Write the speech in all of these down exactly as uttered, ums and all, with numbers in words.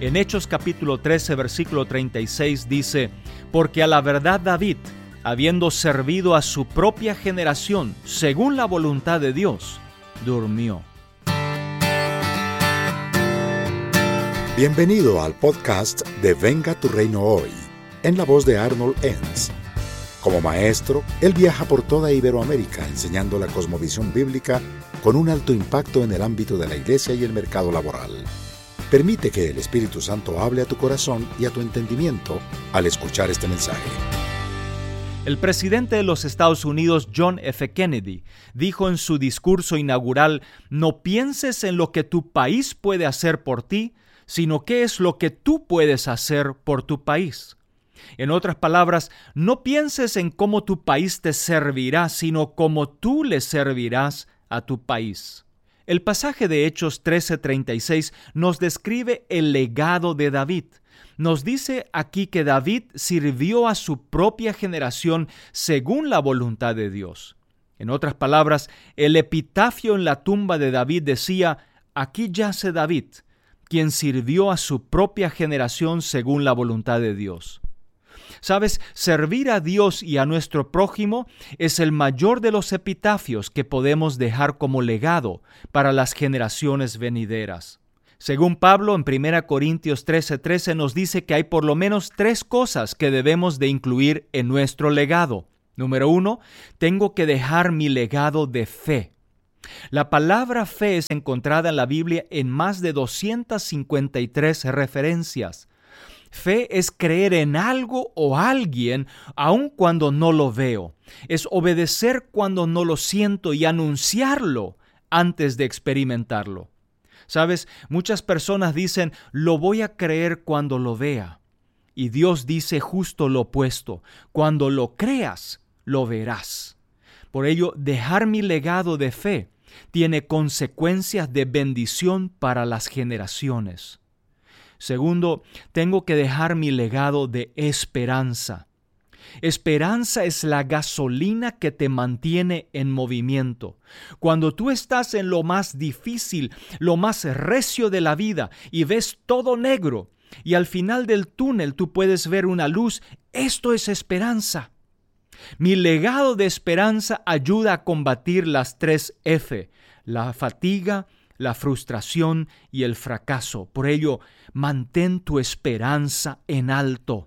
En Hechos capítulo trece, versículo treinta y seis dice: porque a la verdad David, habiendo servido a su propia generación, según la voluntad de Dios, durmió. Bienvenido al podcast de Venga tu Reino Hoy, en la voz de Arnold Enns. Como maestro, él viaja por toda Iberoamérica enseñando la cosmovisión bíblica con un alto impacto en el ámbito de la iglesia y el mercado laboral. Permite que el Espíritu Santo hable a tu corazón y a tu entendimiento al escuchar este mensaje. El presidente de los Estados Unidos, John F. Kennedy, dijo en su discurso inaugural: no pienses en lo que tu país puede hacer por ti, sino qué es lo que tú puedes hacer por tu país. En otras palabras, no pienses en cómo tu país te servirá, sino cómo tú le servirás a tu país. El pasaje de Hechos trece treinta y seis nos describe el legado de David. Nos dice aquí que David sirvió a su propia generación según la voluntad de Dios. En otras palabras, el epitafio en la tumba de David decía: aquí yace David, quien sirvió a su propia generación según la voluntad de Dios. ¿Sabes? Servir a Dios y a nuestro prójimo es el mayor de los epitafios que podemos dejar como legado para las generaciones venideras. Según Pablo, en primera Corintios trece trece nos dice que hay por lo menos tres cosas que debemos de incluir en nuestro legado. Número uno, tengo que dejar mi legado de fe. La palabra fe es encontrada en la Biblia en más de doscientas cincuenta y tres referencias. Fe es creer en algo o alguien aun cuando no lo veo. Es obedecer cuando no lo siento y anunciarlo antes de experimentarlo. ¿Sabes? Muchas personas dicen: lo voy a creer cuando lo vea. Y Dios dice justo lo opuesto: cuando lo creas, lo verás. Por ello, dejar mi legado de fe tiene consecuencias de bendición para las generaciones. Segundo, tengo que dejar mi legado de esperanza. Esperanza es la gasolina que te mantiene en movimiento. Cuando tú estás en lo más difícil, lo más recio de la vida y ves todo negro y al final del túnel tú puedes ver una luz, esto es esperanza. Mi legado de esperanza ayuda a combatir las tres F, la fatiga, la frustración y el fracaso. Por ello, mantén tu esperanza en alto.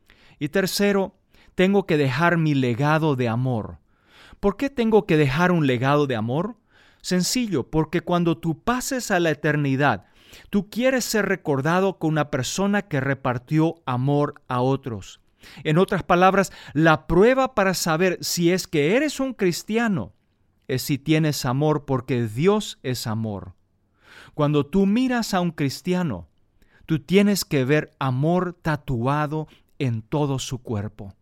Y tercero, tengo que dejar mi legado de amor. ¿Por qué tengo que dejar un legado de amor? Sencillo, porque cuando tú pases a la eternidad, tú quieres ser recordado como una persona que repartió amor a otros. En otras palabras, la prueba para saber si es que eres un cristiano es si tienes amor, porque Dios es amor. Cuando tú miras a un cristiano, tú tienes que ver amor tatuado en todo su cuerpo.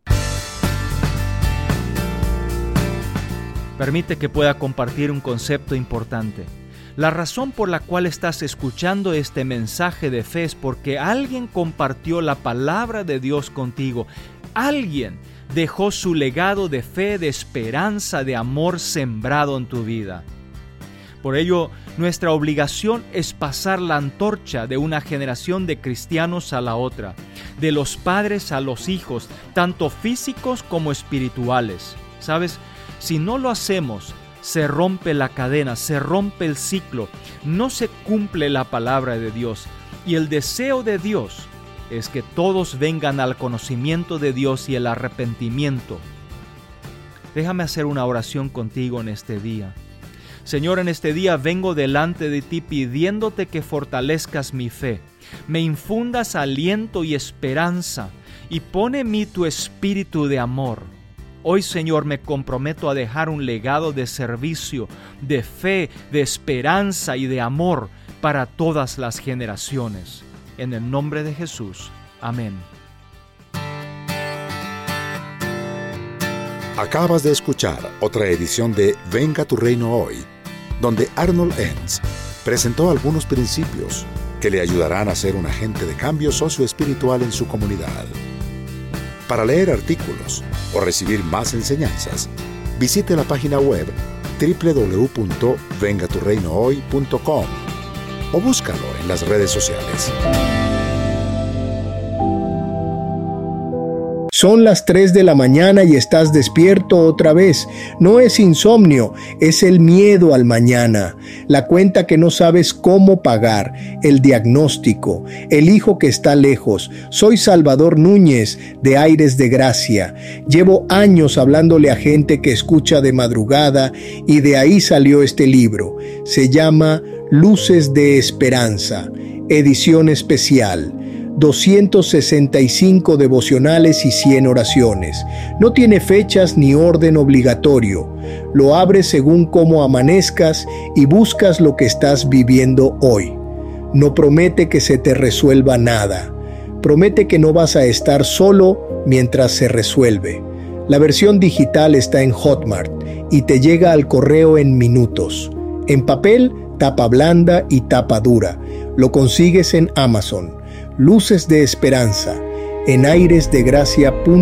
Permite que pueda compartir un concepto importante. La razón por la cual estás escuchando este mensaje de fe es porque alguien compartió la palabra de Dios contigo. Alguien dejó su legado de fe, de esperanza, de amor sembrado en tu vida. Por ello, nuestra obligación es pasar la antorcha de una generación de cristianos a la otra, de los padres a los hijos, tanto físicos como espirituales. ¿Sabes? Si no lo hacemos, se rompe la cadena, se rompe el ciclo, no se cumple la palabra de Dios. Y el deseo de Dios es que todos vengan al conocimiento de Dios y el arrepentimiento. Déjame hacer una oración contigo en este día. Señor, en este día vengo delante de ti pidiéndote que fortalezcas mi fe, me infundas aliento y esperanza y pone en mí tu espíritu de amor. Hoy, Señor, me comprometo a dejar un legado de servicio, de fe, de esperanza y de amor para todas las generaciones. En el nombre de Jesús. Amén. Acabas de escuchar otra edición de Venga tu Reino Hoy, donde Arnold Enns presentó algunos principios que le ayudarán a ser un agente de cambio socioespiritual en su comunidad. Para leer artículos o recibir más enseñanzas, visite la página web doble u doble u doble u punto venga tu reino hoy punto com o búscalo en las redes sociales. Son las tres de la mañana y estás despierto otra vez. No es insomnio, es el miedo al mañana, la cuenta que no sabes cómo pagar, el diagnóstico, el hijo que está lejos. Soy Salvador Núñez, de Aires de Gracia. Llevo años hablándole a gente que escucha de madrugada y de ahí salió este libro. Se llama Luces de Esperanza, edición especial. doscientos sesenta y cinco devocionales y cien oraciones. No tiene fechas ni orden obligatorio. Lo abres según cómo amanezcas y buscas lo que estás viviendo hoy. No promete que se te resuelva nada. Promete que no vas a estar solo mientras se resuelve. La versión digital está en Hotmart y te llega al correo en minutos. En papel, tapa blanda y tapa dura. Lo consigues en Amazon. Luces de Esperanza, en airesdegracia punto com.